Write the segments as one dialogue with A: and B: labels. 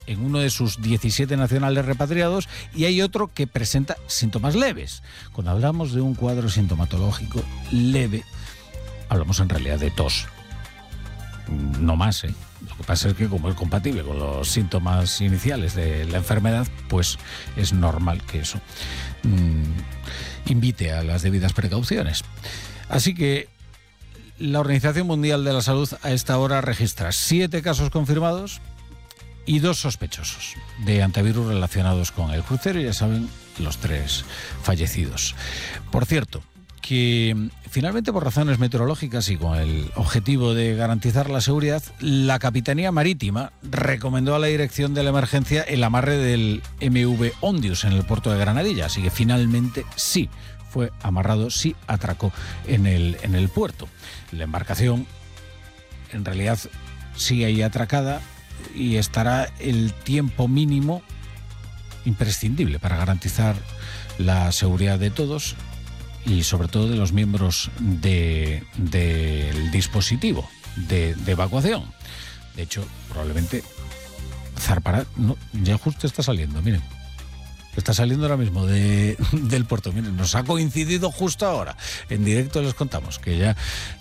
A: en uno de sus 17 nacionales repatriados y hay otro que presenta síntomas leves. Cuando hablamos de un cuadro sintomatológico leve, hablamos en realidad de tos. No más, ¿eh? Lo que pasa es que como es compatible con los síntomas iniciales de la enfermedad, pues es normal que eso invite a las debidas precauciones. Así que la Organización Mundial de la Salud a esta hora registra 7 casos confirmados y 2 sospechosos de antivirus relacionados con el crucero, y ya saben, los 3 fallecidos. Por cierto, que finalmente, por razones meteorológicas y con el objetivo de garantizar la seguridad, la Capitanía Marítima recomendó a la dirección de la emergencia el amarre del MV Ondius en el puerto de Granadilla, así que finalmente sí fue amarrado, sí atracó en el puerto. La embarcación en realidad sigue ahí atracada y estará el tiempo mínimo imprescindible para garantizar la seguridad de todos y sobre todo de los miembros del dispositivo de evacuación. De hecho, probablemente zarpará, no, ya justo está saliendo, miren. Está saliendo ahora mismo del puerto. Miren, nos ha coincidido justo ahora. En directo les contamos que ya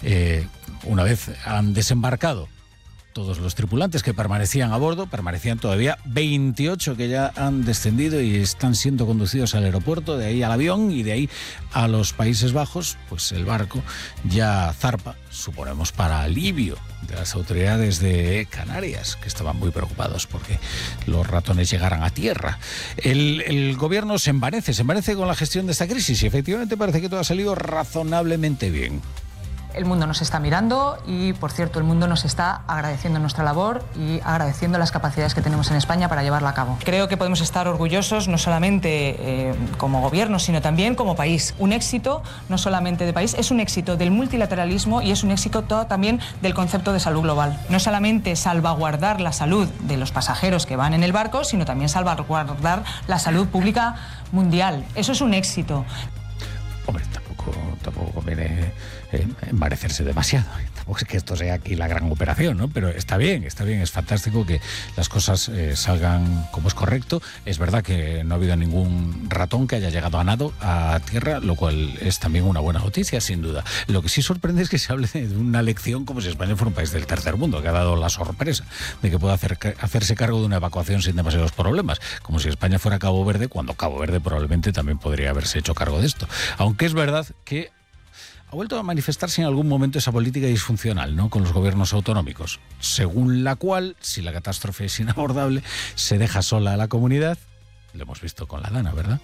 A: una vez han desembarcado todos los tripulantes que permanecían a bordo, permanecían todavía 28 que ya han descendido y están siendo conducidos al aeropuerto, de ahí al avión y de ahí a los Países Bajos. Pues el barco ya zarpa, suponemos para alivio de las autoridades de Canarias, que estaban muy preocupados porque los ratones llegaran a tierra. El gobierno se envanece con la gestión de esta crisis y efectivamente parece que todo ha salido razonablemente bien.
B: El mundo nos está mirando y, por cierto, el mundo nos está agradeciendo nuestra labor y agradeciendo las capacidades que tenemos en España para llevarla a cabo. Creo que podemos estar orgullosos no solamente como gobierno, sino también como país. Un éxito no solamente de país, es un éxito del multilateralismo y es un éxito todo también del concepto de salud global. No solamente salvaguardar la salud de los pasajeros que van en el barco, sino también salvaguardar la salud pública mundial. Eso es un éxito.
A: Hombre, tampoco conviene envarecerse demasiado. Tampoco es que esto sea aquí la gran operación, ¿no? Pero está bien, es fantástico que las cosas salgan como es correcto. Es verdad que no ha habido ningún ratón que haya llegado a nado a tierra, lo cual es también una buena noticia, sin duda. Lo que sí sorprende es que se hable de una lección como si España fuera un país del tercer mundo, que ha dado la sorpresa de que pueda hacerse cargo de una evacuación sin demasiados problemas, como si España fuera Cabo Verde, cuando Cabo Verde probablemente también podría haberse hecho cargo de esto. Aunque es verdad que ha vuelto a manifestarse en algún momento esa política disfuncional, ¿no?, con los gobiernos autonómicos, según la cual, si la catástrofe es inabordable, se deja sola a la comunidad, lo hemos visto con la Dana, ¿verdad?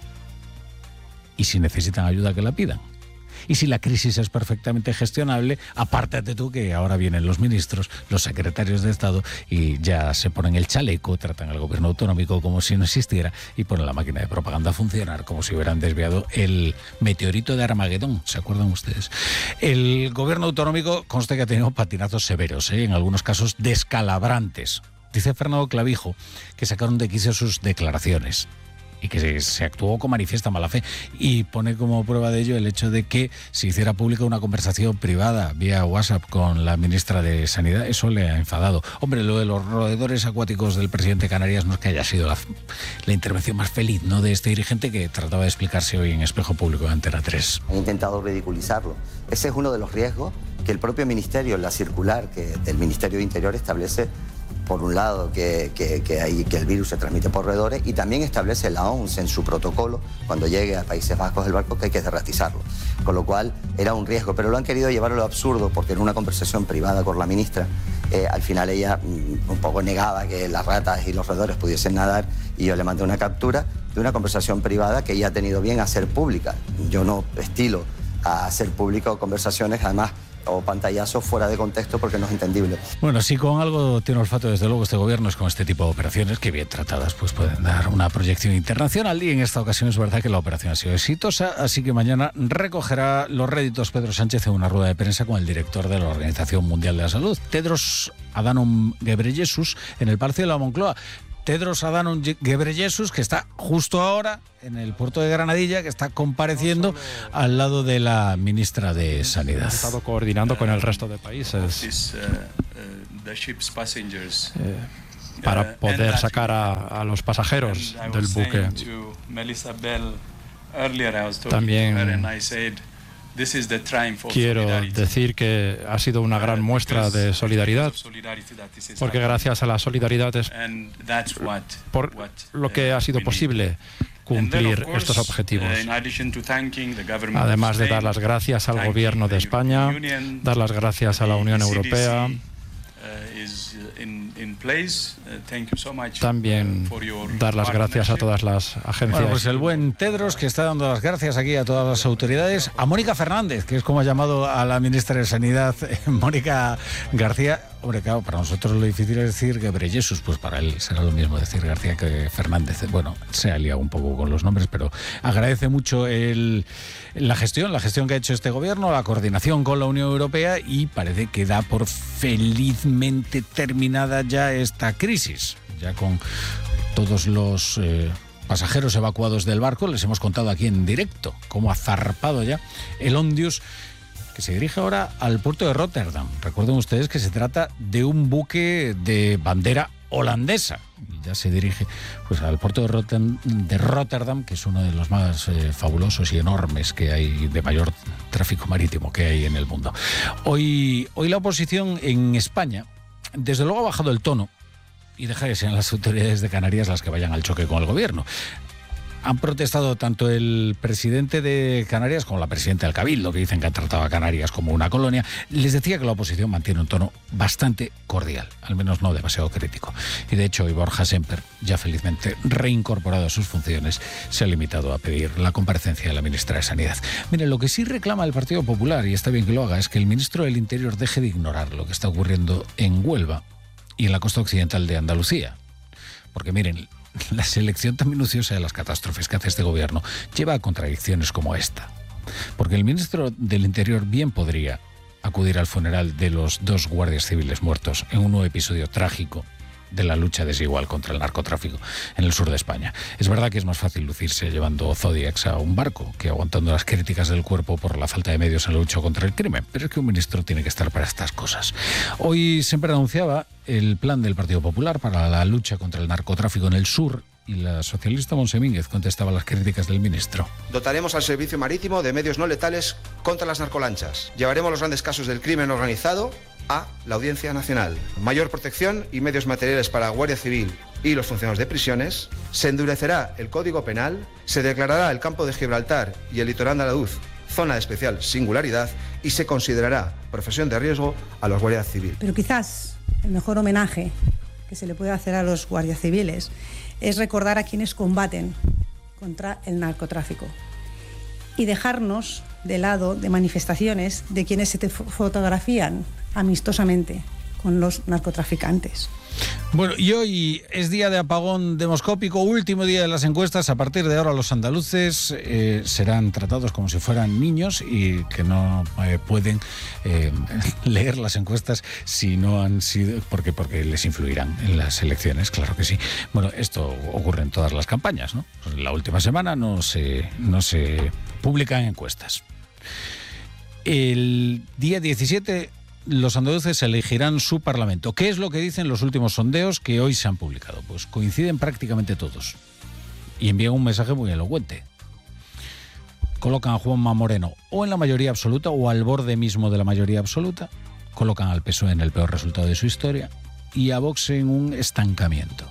A: Y si necesitan ayuda, que la pidan. Y si la crisis es perfectamente gestionable, apártate tú que ahora vienen los ministros, los secretarios de Estado y ya se ponen el chaleco, tratan al gobierno autonómico como si no existiera y ponen la máquina de propaganda a funcionar como si hubieran desviado el meteorito de Armagedón. ¿Se acuerdan ustedes? El gobierno autonómico consta que ha tenido patinazos severos, en algunos casos descalabrantes. Dice Fernando Clavijo que sacaron de quicio sus declaraciones y que se actuó con manifiesta mala fe, y pone como prueba de ello el hecho de que se hiciera pública una conversación privada vía WhatsApp con la ministra de Sanidad. Eso le ha enfadado. Hombre, lo de los roedores acuáticos del presidente de Canarias no es que haya sido la intervención más feliz, ¿no?, de este dirigente, que trataba de explicarse hoy en Espejo Público de Antena 3.
C: Han intentado ridiculizarlo. Ese es uno de los riesgos que el propio ministerio, en la circular que del Ministerio de Interior, establece. Por un lado, que el virus se transmite por roedores, y también establece la OMS en su protocolo, cuando llegue a Países Bajos el barco, que hay que derratizarlo. Con lo cual era un riesgo, pero lo han querido llevar a lo absurdo, porque en una conversación privada con la ministra, al final ella un poco negaba que las ratas y los roedores pudiesen nadar, y yo le mandé una captura de una conversación privada que ella ha tenido bien hacer pública. Yo no estilo a hacer pública conversaciones, además, o pantallazos fuera de contexto, porque no es entendible.
A: Bueno, sí, con algo tiene olfato desde luego este gobierno, es con este tipo de operaciones que, bien tratadas, pues pueden dar una proyección internacional, y en esta ocasión es verdad que la operación ha sido exitosa, así que mañana recogerá los réditos Pedro Sánchez en una rueda de prensa con el director de la Organización Mundial de la Salud, Tedros Adhanom Ghebreyesus, en el Palacio de la Moncloa. Tedros Adhanom Ghebreyesus, que está justo ahora en el puerto de Granadilla, que está compareciendo al lado de la ministra de Sanidad.
D: Ha estado coordinando con el resto de países. para poder sacar a los pasajeros del buque. También quiero decir que ha sido una gran muestra de solidaridad, porque gracias a la solidaridad es por lo que ha sido posible cumplir estos objetivos. Además de dar las gracias al Gobierno de España, dar las gracias a la Unión Europea, también dar las gracias a todas las agencias.
A: Bueno, pues el buen Tedros, que está dando las gracias aquí a todas las autoridades, a Mónica Fernández, que es como ha llamado a la ministra de Sanidad, Mónica García. Hombre, claro, para nosotros lo difícil es decir Ghebreyesus, pues para él será lo mismo decir García que Fernández. Bueno, se ha liado un poco con los nombres, pero agradece mucho la gestión que ha hecho este gobierno, la coordinación con la Unión Europea, y parece que da por felizmente terminada ya esta crisis, ya con todos los pasajeros evacuados del barco. Les hemos contado aquí en directo cómo ha zarpado ya el Ondius, que se dirige ahora al puerto de Rotterdam. Recuerden ustedes que se trata de un buque de bandera holandesa. Ya se dirige pues al puerto de Rotterdam, que es uno de los más fabulosos y enormes que hay, de mayor tráfico marítimo que hay en el mundo. Hoy la oposición en España, desde luego, ha bajado el tono y deja que sean las autoridades de Canarias las que vayan al choque con el gobierno. Han protestado tanto el presidente de Canarias como la presidenta del Cabildo, que dicen que han tratado a Canarias como una colonia. Les decía que la oposición mantiene un tono bastante cordial, al menos no demasiado crítico. Y de hecho, hoy Borja Semper, ya felizmente reincorporado a sus funciones, se ha limitado a pedir la comparecencia de la ministra de Sanidad. Miren, lo que sí reclama el Partido Popular, y está bien que lo haga, es que el ministro del Interior deje de ignorar lo que está ocurriendo en Huelva y en la costa occidental de Andalucía. Porque miren, la selección tan minuciosa de las catástrofes que hace este gobierno lleva a contradicciones como esta. Porque el ministro del Interior bien podría acudir al funeral de los 2 guardias civiles muertos en un nuevo episodio trágico de la lucha desigual contra el narcotráfico en el sur de España. Es verdad que es más fácil lucirse llevando Zodiacs a un barco que aguantando las críticas del cuerpo por la falta de medios en la lucha contra el crimen, pero es que un ministro tiene que estar para estas cosas. Hoy siempre anunciaba el plan del Partido Popular para la lucha contra el narcotráfico en el sur, y la socialista Montse Mínguez contestaba las críticas del ministro.
E: Dotaremos al servicio marítimo de medios no letales contra las narcolanchas. Llevaremos los grandes casos del crimen organizado a la Audiencia Nacional. Mayor protección y medios materiales para la Guardia Civil y los funcionarios de prisiones. Se endurecerá el Código Penal. Se declarará el campo de Gibraltar y el litoral andaluz zona de especial singularidad y se considerará profesión de riesgo a los guardias civiles.
F: Pero quizás el mejor homenaje que se le puede hacer a los guardias civiles es recordar a quienes combaten contra el narcotráfico y dejarnos de lado de manifestaciones de quienes se fotografían amistosamente con los narcotraficantes.
A: Bueno, y hoy es día de apagón demoscópico, último día de las encuestas. A partir de ahora los andaluces serán tratados como si fueran niños y que no pueden leer las encuestas si no han sido, porque les influirán en las elecciones, claro que sí. Bueno, esto ocurre en todas las campañas, ¿no? Pues la última semana no se publican encuestas. El día 17 los andaluces elegirán su parlamento. ¿Qué es lo que dicen los últimos sondeos que hoy se han publicado? Pues coinciden prácticamente todos y envían un mensaje muy elocuente. Colocan a Juanma Moreno o en la mayoría absoluta o al borde mismo de la mayoría absoluta. Colocan al PSOE en el peor resultado de su historia y a Vox en un estancamiento.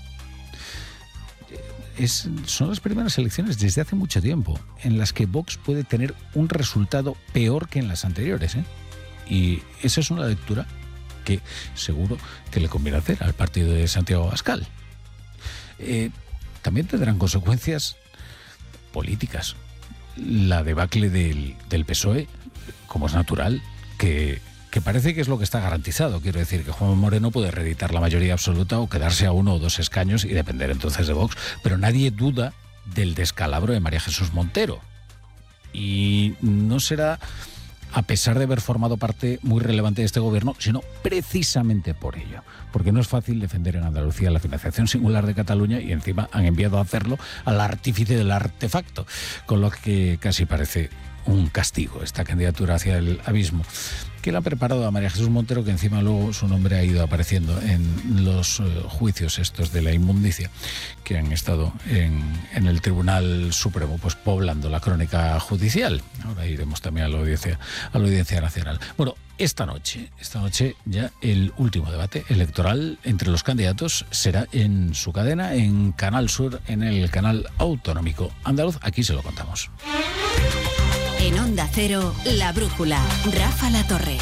A: Son las primeras elecciones desde hace mucho tiempo en las que Vox puede tener un resultado peor que en las anteriores, ¿eh? Y esa es una lectura que seguro que le conviene hacer al partido de Santiago Abascal. También tendrán consecuencias políticas. La debacle del PSOE, como es natural, que parece que es lo que está garantizado. Quiero decir que Juan Moreno puede reeditar la mayoría absoluta o quedarse a 1 o 2 escaños y depender entonces de Vox. Pero nadie duda del descalabro de María Jesús Montero. Y no será a pesar de haber formado parte muy relevante de este gobierno, sino precisamente por ello. Porque no es fácil defender en Andalucía la financiación singular de Cataluña y encima han enviado a hacerlo al artífice del artefacto, con lo que casi parece un castigo, esta candidatura hacia el abismo, que le ha preparado a María Jesús Montero, que encima luego su nombre ha ido apareciendo en los juicios estos de la inmundicia que han estado en el Tribunal Supremo, pues poblando la crónica judicial. Ahora iremos también a la Audiencia Nacional. Bueno, esta noche ya el último debate electoral entre los candidatos será en su cadena, en Canal Sur, en el canal autonómico andaluz. Aquí se lo contamos.
G: En Onda Cero, La Brújula, Rafa La Torre.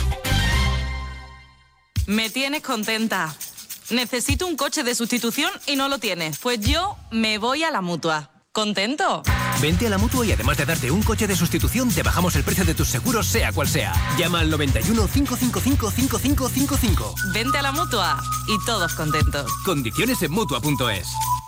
H: Me tienes contenta. Necesito un coche de sustitución y no lo tienes. Pues yo me voy a la Mutua. ¿Contento?
I: Vente a la Mutua y además de darte un coche de sustitución, te bajamos el precio de tus seguros, sea cual sea. Llama al 91 555 5555.
H: Vente a la Mutua y todos contentos.
I: Condiciones en Mutua.es.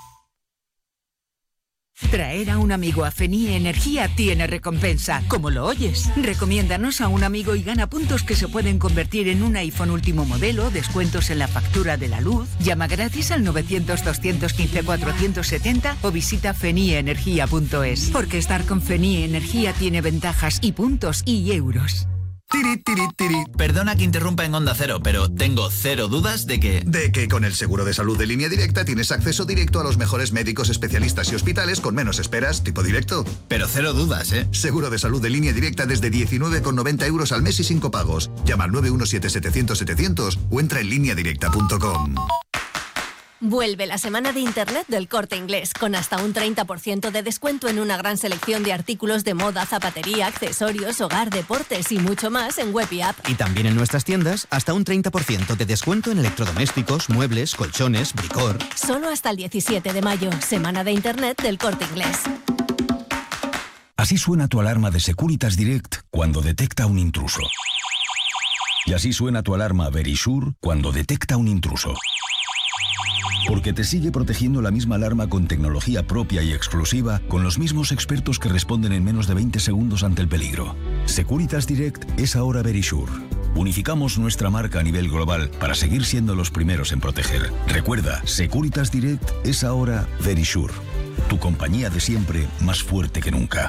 J: Traer a un amigo a FENIE Energía tiene recompensa. ¿Cómo lo oyes? Recomiéndanos a un amigo y gana puntos que se pueden convertir en un iPhone último modelo, descuentos en la factura de la luz. Llama gratis al 900-215-470 o visita fenieenergia.es. Porque estar con FENIE Energía tiene ventajas y puntos y euros.
K: Tiri, tiri, tiri. Perdona que interrumpa en Onda Cero, pero tengo cero dudas de que con el seguro de salud de Línea Directa tienes acceso directo a los mejores médicos, especialistas y hospitales con menos esperas, tipo directo. Pero cero dudas, ¿eh? Seguro de salud de Línea Directa desde 19,90 euros al mes y 5 pagos. Llama al 917-700-700 o entra en lineadirecta.com.
L: Vuelve la semana de Internet del Corte Inglés, con hasta un 30% de descuento en una gran selección de artículos de moda, zapatería, accesorios, hogar, deportes y mucho más en web y app.
M: Y también en nuestras tiendas, hasta un 30% de descuento en electrodomésticos, muebles, colchones, bricor.
L: Solo hasta el 17 de mayo, semana de Internet del Corte Inglés.
N: Así suena tu alarma de Securitas Direct cuando detecta un intruso. Y así suena tu alarma Verisure cuando detecta un intruso. Porque te sigue protegiendo la misma alarma con tecnología propia y exclusiva, con los mismos expertos que responden en menos de 20 segundos ante el peligro. Securitas Direct es ahora Verisure. Unificamos nuestra marca a nivel global para seguir siendo los primeros en proteger. Recuerda, Securitas Direct es ahora Verisure. Tu compañía de siempre, más fuerte que nunca.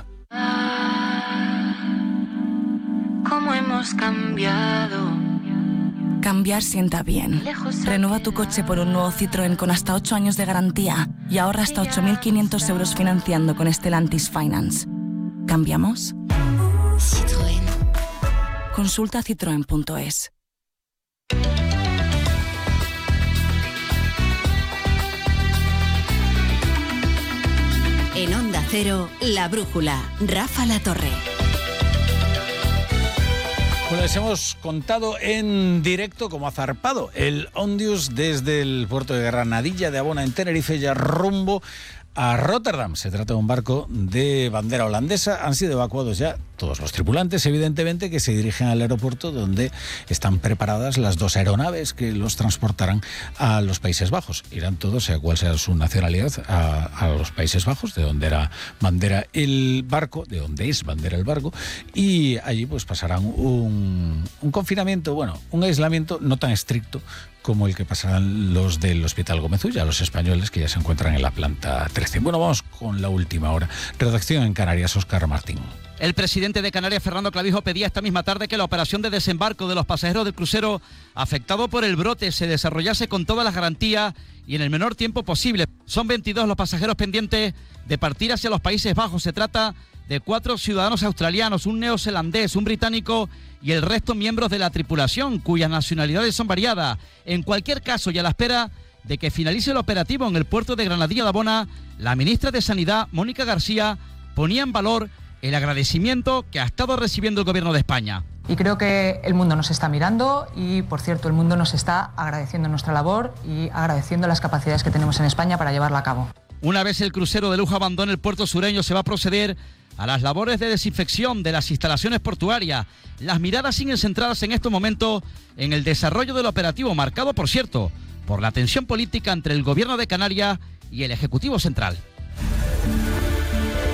O: ¿Cómo hemos cambiado?
P: Cambiar sienta bien. Renueva tu coche por un nuevo Citroën con hasta 8 años de garantía y ahorra hasta 8.500 euros financiando con Stellantis Finance. ¿Cambiamos?
O: Citroën.
P: Consulta citroen.es.
G: En Onda Cero, La Brújula, Rafa La Torre.
A: Bueno, les hemos contado en directo cómo ha zarpado el Ondius desde el puerto de Granadilla de Abona en Tenerife, ya rumbo a Rotterdam. Se trata de un barco de bandera holandesa. Han sido evacuados ya todos los tripulantes, evidentemente, que se dirigen al aeropuerto donde están preparadas las 2 aeronaves que los transportarán a los Países Bajos. Irán todos, sea cual sea su nacionalidad, a los Países Bajos, de donde era bandera el barco, de donde es bandera el barco, y allí pues pasarán un confinamiento, bueno, un aislamiento no tan estricto como el que pasarán los del Hospital Gómez Ulla, los españoles que ya se encuentran en la planta 13. Bueno, vamos con la última hora. Redacción en Canarias, Óscar Martín.
Q: El presidente de Canarias, Fernando Clavijo, pedía esta misma tarde que la operación de desembarco de los pasajeros del crucero afectado por el brote se desarrollase con todas las garantías y en el menor tiempo posible. Son 22 los pasajeros pendientes de partir hacia los Países Bajos. Se trata de 4 ciudadanos australianos, un neozelandés, un británico y el resto miembros de la tripulación, cuyas nacionalidades son variadas. En cualquier caso, y a la espera de que finalice el operativo en el puerto de Granadilla de Abona, la ministra de Sanidad, Mónica García, ponía en valor el agradecimiento que ha estado recibiendo el Gobierno de España.
B: Y creo que el mundo nos está mirando y, por cierto, el mundo nos está agradeciendo nuestra labor y agradeciendo las capacidades que tenemos en España para llevarla a cabo.
Q: Una vez el crucero de lujo abandone el puerto sureño, se va a proceder a las labores de desinfección de las instalaciones portuarias. Las miradas siguen centradas en estos momentos en el desarrollo del operativo, marcado, por cierto, por la tensión política entre el Gobierno de Canarias y el Ejecutivo Central.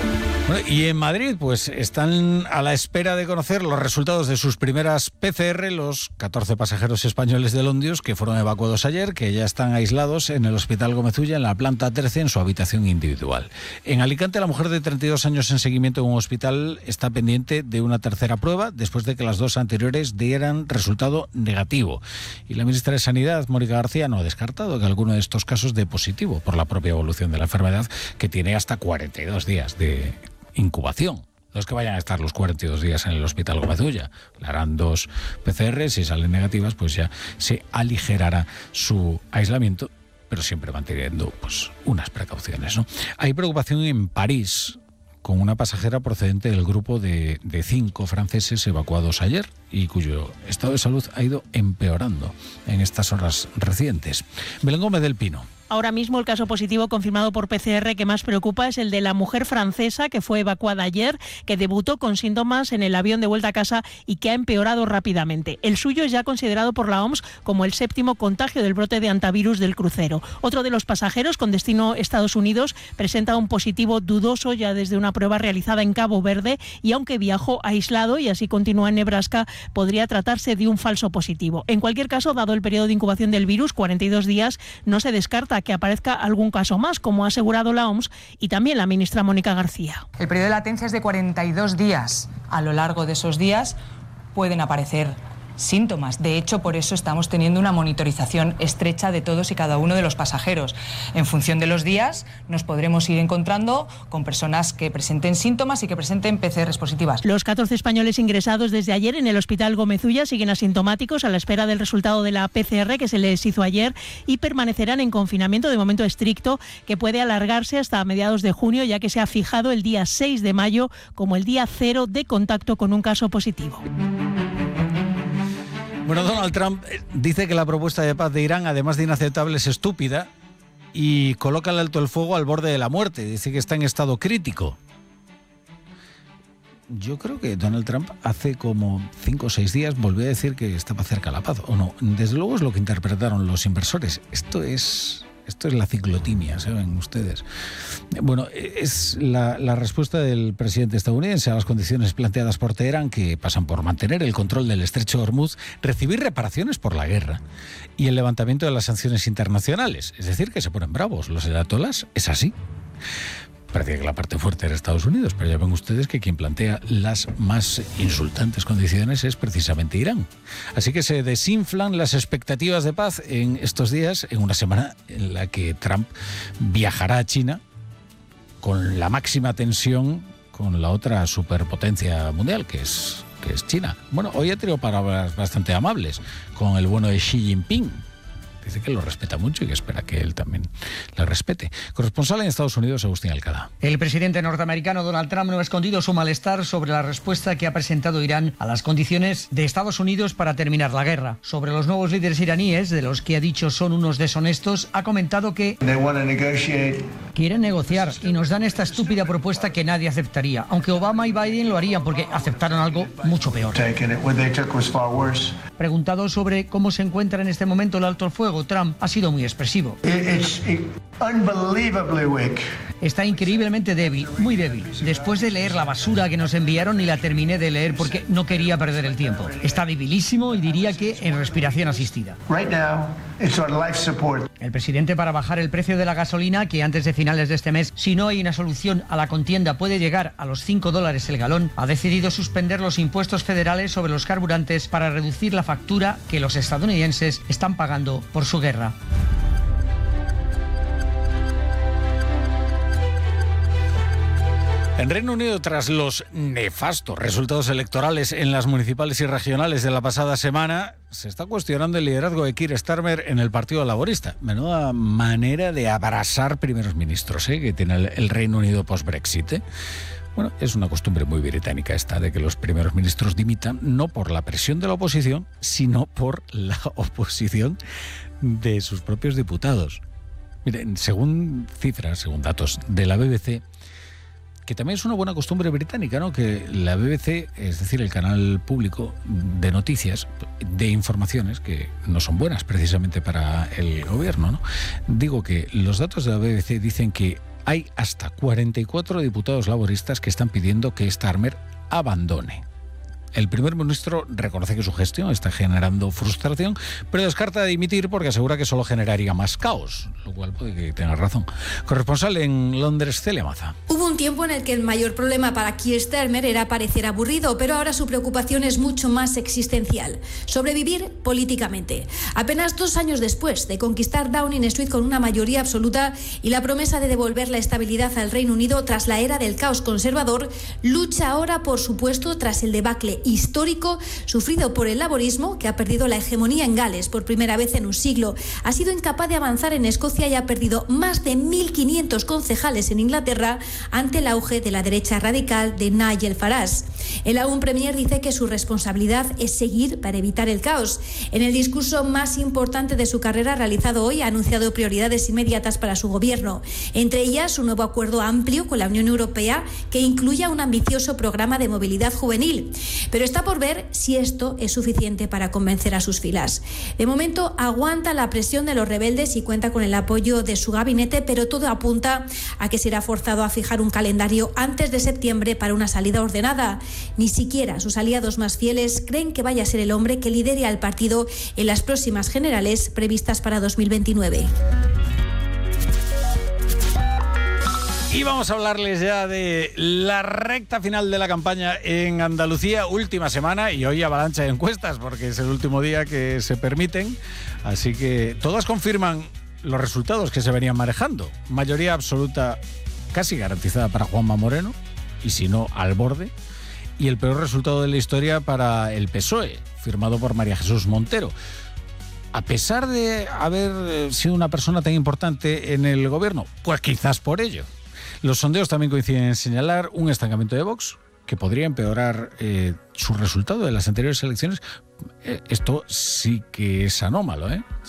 A: Bueno, y en Madrid, pues están a la espera de conocer los resultados de sus primeras PCR, los 14 pasajeros españoles del Ondius que fueron evacuados ayer, que ya están aislados en el Hospital Gómez Ulla, en la planta 13, en su habitación individual. En Alicante, la mujer de 32 años en seguimiento en un hospital está pendiente de una tercera prueba, después de que las dos anteriores dieran resultado negativo. Y la ministra de Sanidad, Mónica García, no ha descartado que alguno de estos casos dé positivo por la propia evolución de la enfermedad, que tiene hasta 42 días de incubación. No es que vayan a estar los 42 días en el Hospital Gómez Ulla. Le harán 2 PCR, si salen negativas, pues ya se aligerará su aislamiento, pero siempre manteniendo pues unas precauciones, ¿no? Hay preocupación en París con una pasajera procedente del grupo de 5 franceses evacuados ayer y cuyo estado de salud ha ido empeorando en estas horas recientes. Belén Gómez del Pino.
R: Ahora mismo el caso positivo confirmado por PCR que más preocupa es el de la mujer francesa que fue evacuada ayer, que debutó con síntomas en el avión de vuelta a casa y que ha empeorado rápidamente. El suyo es ya considerado por la OMS como el 7º contagio del brote de hantavirus del crucero. Otro de los pasajeros con destino Estados Unidos presenta un positivo dudoso ya desde una prueba realizada en Cabo Verde y aunque viajó aislado y así continúa en Nebraska, podría tratarse de un falso positivo. En cualquier caso, dado el periodo de incubación del virus, 42 días, no se descarta que aparezca algún caso más, como ha asegurado la OMS y también la ministra Mónica García.
B: El periodo de latencia es de 42 días. A lo largo de esos días pueden aparecer síntomas. De hecho, por eso estamos teniendo una monitorización estrecha de todos y cada uno de los pasajeros. En función de los días, nos podremos ir encontrando con personas que presenten síntomas y que presenten PCRs positivas.
R: Los 14 españoles ingresados desde ayer en el Hospital Gómez Ulla siguen asintomáticos a la espera del resultado de la PCR que se les hizo ayer y permanecerán en confinamiento de momento estricto que puede alargarse hasta mediados de junio, ya que se ha fijado el día 6 de mayo como el día cero de contacto con un caso positivo.
A: Bueno, Donald Trump dice que la propuesta de paz de Irán, además de inaceptable, es estúpida y coloca el alto el fuego al borde de la muerte. Dice que está en estado crítico. Yo creo que Donald Trump hace como 5 o 6 días volvió a decir que estaba cerca la paz, ¿o no? Desde luego es lo que interpretaron los inversores. Esto es la ciclotimia, ¿saben ustedes? Bueno, es la respuesta del presidente estadounidense a las condiciones planteadas por Teherán, que pasan por mantener el control del estrecho de Hormuz, recibir reparaciones por la guerra y el levantamiento de las sanciones internacionales. Es decir, que se ponen bravos los ayatolás. Es así. Parecía que la parte fuerte era Estados Unidos, pero ya ven ustedes que quien plantea las más insultantes condiciones es precisamente Irán. Así que se desinflan las expectativas de paz en estos días, en una semana en la que Trump viajará a China con la máxima tensión con la otra superpotencia mundial, que es China. Bueno, hoy ha tenido palabras bastante amables con el bueno de Xi Jinping. Dice que lo respeta mucho y que espera que él también le respete. Corresponsal en Estados Unidos, Agustín Alcalá.
S: El presidente norteamericano Donald Trump no ha escondido su malestar sobre la respuesta que ha presentado Irán a las condiciones de Estados Unidos para terminar la guerra. Sobre los nuevos líderes iraníes, de los que ha dicho son unos deshonestos, ha comentado que quieren negociar y nos dan esta estúpida propuesta que nadie aceptaría, aunque Obama y Biden lo harían porque aceptaron algo mucho peor. Preguntado sobre cómo se encuentra en este momento el alto el fuego, Trump ha sido muy expresivo. Está increíblemente débil, muy débil. Después de leer la basura que nos enviaron y la terminé de leer porque no quería perder el tiempo. Está debilísimo y diría que en respiración asistida. El presidente, para bajar el precio de la gasolina, que antes de finales de este mes, si no hay una solución a la contienda, puede llegar a los $5 el galón, ha decidido suspender los impuestos federales sobre los carburantes para reducir la factura que los estadounidenses están pagando por su guerra.
A: En Reino Unido, tras los nefastos resultados electorales en las municipales y regionales de la pasada semana, se está cuestionando el liderazgo de Keir Starmer en el Partido Laborista. Menuda manera de abrasar primeros ministros, que tiene el Reino Unido post-Brexit. Bueno, es una costumbre muy británica esta de que los primeros ministros dimitan no por la presión de la oposición, sino por la oposición de sus propios diputados. Miren, según datos de la BBC, que también es una buena costumbre británica, ¿no? Que la BBC, es decir, el canal público de noticias, de informaciones que no son buenas precisamente para el gobierno, ¿no? Digo que los datos de la BBC dicen que Hay hasta 44 diputados laboristas que están pidiendo que Starmer abandone. El primer ministro reconoce que su gestión está generando frustración, pero descarta dimitir porque asegura que solo generaría más caos, lo cual puede que tenga razón. Corresponsal en Londres, Celia Maza.
T: Hubo un tiempo en el que el mayor problema para Keir Starmer era parecer aburrido, pero ahora su preocupación es mucho más existencial: sobrevivir políticamente. Apenas 2 años después de conquistar Downing Street con una mayoría absoluta y la promesa de devolver la estabilidad al Reino Unido tras la era del caos conservador, lucha ahora por su puesto tras el debacle histórico sufrido por el laborismo, que ha perdido la hegemonía en Gales por primera vez en un siglo, ha sido incapaz de avanzar en Escocia y ha perdido más de 1.500 concejales en Inglaterra ante el auge de la derecha radical de Nigel Farage. El aún premier dice que su responsabilidad es seguir para evitar el caos. En el discurso más importante de su carrera realizado hoy, ha anunciado prioridades inmediatas para su gobierno, entre ellas un nuevo acuerdo amplio con la Unión Europea que incluya un ambicioso programa de movilidad juvenil. Pero está por ver si esto es suficiente para convencer a sus filas. De momento aguanta la presión de los rebeldes y cuenta con el apoyo de su gabinete, pero todo apunta a que será forzado a fijar un calendario antes de septiembre para una salida ordenada. Ni siquiera sus aliados más fieles creen que vaya a ser el hombre que lidere al partido en las próximas generales previstas para 2029.
A: Y vamos a hablarles ya de la recta final de la campaña en Andalucía, última semana, y hoy avalancha de encuestas porque es el último día que se permiten, así que todas confirman los resultados que se venían manejando. Mayoría absoluta casi garantizada para Juanma Moreno, y si no, al borde, y el peor resultado de la historia para el PSOE, firmado por María Jesús Montero. A pesar de haber sido una persona tan importante en el gobierno, pues quizás por ello. Los sondeos también coinciden en señalar un estancamiento de Vox que podría empeorar su resultado de las anteriores elecciones. Esto sí que es anómalo, ¿eh?